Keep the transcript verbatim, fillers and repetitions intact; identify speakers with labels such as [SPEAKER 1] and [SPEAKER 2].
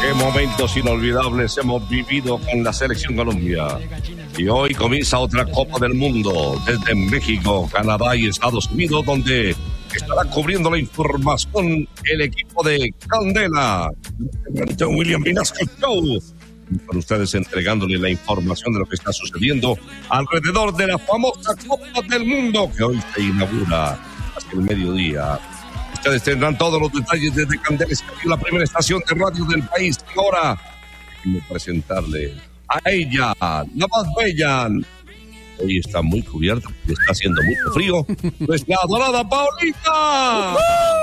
[SPEAKER 1] Qué momentos inolvidables hemos vivido con la Selección Colombia. Y hoy comienza otra Copa del Mundo desde México, Canadá y Estados Unidos, donde estará cubriendo la información el equipo de Candela. William Vinasco Show. Con ustedes entregándole la información de lo que está sucediendo alrededor de la famosa Copa del Mundo que hoy se inaugura hasta el mediodía. Ustedes tendrán todos los detalles desde Candela, la primera estación de radio del país. Ahora, déjenme presentarle a ella, la más bella. Hoy está muy cubierta, está haciendo mucho frío. Nuestra adorada Paulita.